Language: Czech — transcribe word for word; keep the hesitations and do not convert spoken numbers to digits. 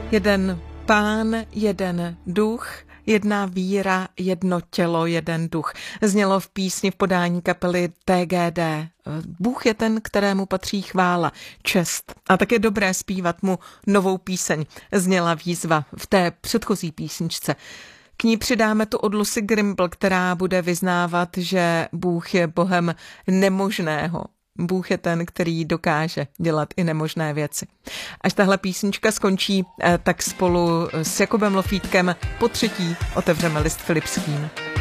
Jeden pán, jeden duch, jedna víra, jedno tělo, jeden duch. Znělo v písni v podání kapely T G D. Bůh je ten, kterému patří chvála, čest. A tak je dobré zpívat mu novou píseň. Zněla výzva v té předchozí písničce. K ní přidáme tu od Lucy Grimble, která bude vyznávat, že Bůh je Bohem nemožného. Bůh je ten, který dokáže dělat i nemožné věci. Až tahle písnička skončí, tak spolu s Jakubem Lofítkem po třetí otevřeme list Filipským.